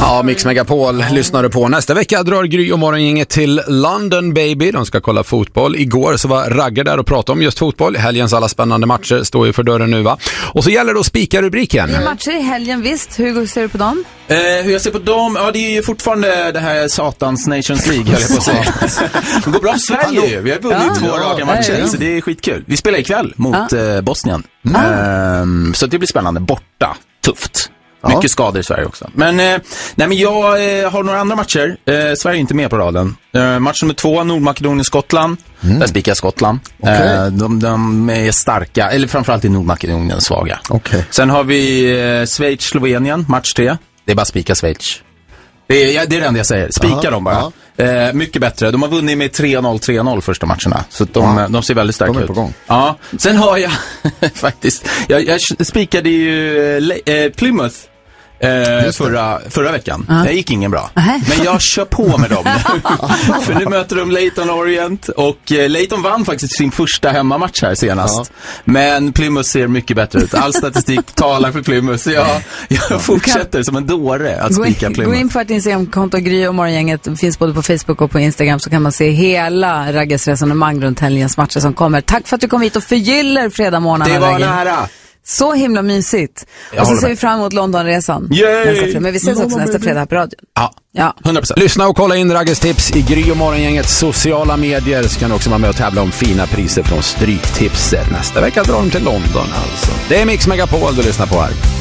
Ja, Mix Megapol lyssnar du på. Nästa vecka drar Gry och Morgongänget till London, baby. De ska kolla fotboll. Igår så var Ragger där och pratade om just fotboll. Helgens alla spännande matcher står ju för dörren nu, va? Och så gäller det att spika rubriken. Matcher i helgen, visst. Hur ser du på dem? Hur jag ser på dem? Ja, det är ju fortfarande det här satans Nations League, höll jag på att säga. Det går bra för Sverige ju. Vi har vunnit 2 raka matcher, så det är skitkul. Vi spelar ikväll mot Bosnien. Så det blir spännande. Borta. Tufft. Mycket skador i Sverige också. Men jag har några andra matcher. Sverige är inte med på raden. Match nummer 2, Nordmakedonien-Skottland. Där spikar jag Skottland. De är starka, eller framförallt i Nordmakedonien svaga. Sen har vi Schweiz-Slovenien, match 3. Det är bara spika Schweiz. Det är det enda jag säger. Spika dem bara. Mycket bättre. De har vunnit med 3-0 första matcherna. Så de ser väldigt starka ut. Ja. Sen har jag faktiskt, jag spikade ju Plymouth förra veckan. Det gick ingen bra. Men jag kör på med dem. För nu möter de Leyton Orient. Och Leyton vann faktiskt sin första hemmamatch här senast. Men Plymouth ser mycket bättre ut. All statistik talar för Plymouth. Så jag fortsätter som en dåre att spika Plymouth. Gå in på ett Instagram-konto, Gry och Morgongänget. Finns både på Facebook och på Instagram. Så kan man se hela Ragges resonemang runt helgens matcher som kommer. Tack för att du kom hit och förgyller fredag morgon. Det var nära. Så himla mysigt. Och så ser vi fram emot Londonresan. Men vi ses också nästa fredag på radion. Ja, 100%. Lyssna och kolla in Ragges tips i Gry och Morgongängets sociala medier. Så kan du också vara med och tävla om fina priser från Stryktipset. Nästa vecka drar de till London alltså. Det är Mix Megapol du lyssnar på här.